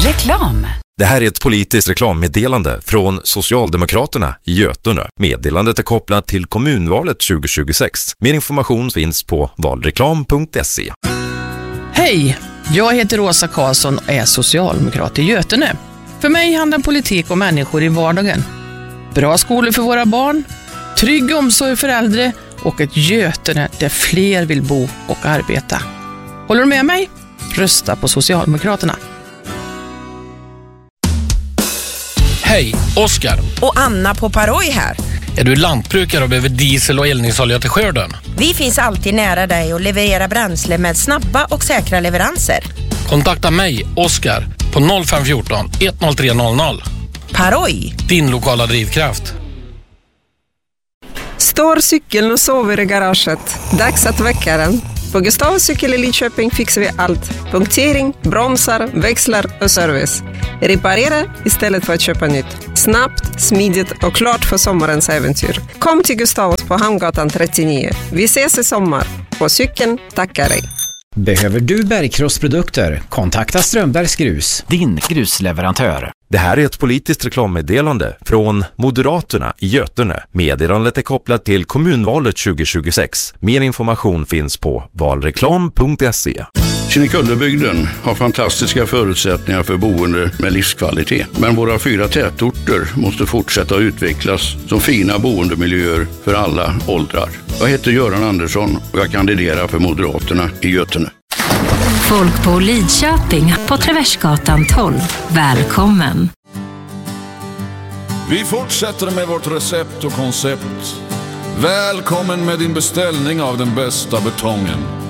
Reklam. Det här är ett politiskt reklammeddelande från Socialdemokraterna i Götene. Meddelandet är kopplat till kommunvalet 2026. Mer information finns på valreklam.se. Hej, jag heter Åsa Karlsson och är socialdemokrat i Götene. För mig handlar politik om människor i vardagen. Bra skolor för våra barn, trygg omsorg för äldre och ett Götene där fler vill bo och arbeta. Håller du med mig? Rösta på Socialdemokraterna. Hej, Oskar. Och Anna på Paroj här. Är du lantbrukare och behöver diesel och eldningsolja till skörden? Vi finns alltid nära dig och levererar bränsle med snabba och säkra leveranser. Kontakta mig, Oskar, på 0514 10300. Paroj. Din lokala drivkraft. Står cykeln och sover i garaget. Dags att väcka den. På Gustavs cykel i Lidköping fixar vi allt. Punktering, bromsar, växlar och service. Reparera istället för att köpa nytt. Snabbt, smidigt och klart för sommarens äventyr. Kom till Gustavs på Hamngatan 39. Vi ses i sommar. På cykeln tackar dig. Behöver du bergkrossprodukter? Kontakta Strömbergs Grus, din grusleverantör. Det här är ett politiskt reklammeddelande från Moderaterna i Götene. Meddelandet är kopplat till kommunvalet 2026. Mer information finns på valreklam.se. Kinnekullebygden har fantastiska förutsättningar för boende med livskvalitet. Men våra 4 tätorter måste fortsätta att utvecklas som fina boendemiljöer för alla åldrar. Jag heter Göran Andersson och jag kandiderar för Moderaterna i Götene. Folk på Lidköping på Traversgatan 12. Välkommen! Vi fortsätter med vårt recept och koncept. Välkommen med din beställning av den bästa betongen.